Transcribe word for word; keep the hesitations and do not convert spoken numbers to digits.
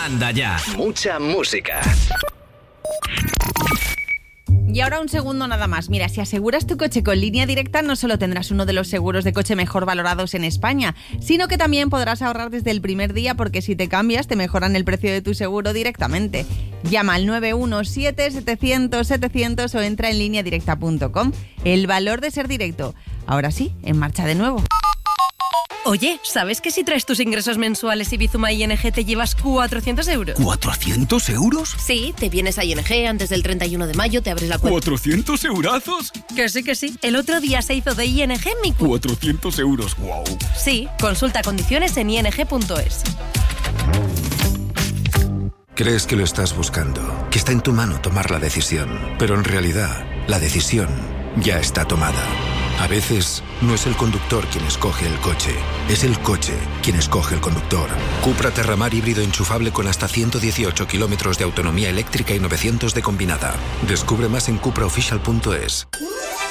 Anda ya. Mucha música. Y ahora un segundo nada más. Mira, si aseguras tu coche con Línea Directa, no solo tendrás uno de los seguros de coche mejor valorados en España, sino que también podrás ahorrar desde el primer día, porque si te cambias te mejoran el precio de tu seguro directamente. Llama al nueve uno siete, setecientos, setecientos o entra en línea directa punto com. El valor de ser directo. Ahora sí, en marcha de nuevo. Oye, ¿sabes que si traes tus ingresos mensuales y Bizuma I N G te llevas cuatrocientos euros? ¿cuatrocientos euros? Sí, te vienes a I N G antes del treinta y uno de mayo, te abres la cuenta. ¿cuatrocientos eurazos? Que sí, que sí. El otro día se hizo de I N G mi cu... cuatrocientos euros, wow. Sí, consulta condiciones en i n g punto es. Crees que lo estás buscando, que está en tu mano tomar la decisión, pero en realidad, la decisión ya está tomada. A veces, no es el conductor quien escoge el coche, es el coche quien escoge el conductor. Cupra Terramar híbrido enchufable con hasta ciento dieciocho kilómetros de autonomía eléctrica y novecientos de combinada. Descubre más en cupra oficial punto es.